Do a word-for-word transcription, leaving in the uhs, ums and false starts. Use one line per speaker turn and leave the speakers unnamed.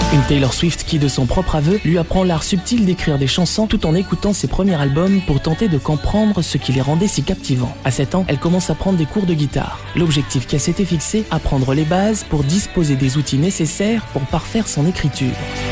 Une Taylor Swift qui, de son propre aveu, lui apprend l'art subtil d'écrire des chansons tout en écoutant ses premiers albums pour tenter de comprendre ce qui les rendait si captivants. À sept ans, elle commence à prendre des cours de guitare. L'objectif qu'elle s'était fixé, apprendre les bases pour disposer des outils nécessaires pour parfaire son écriture.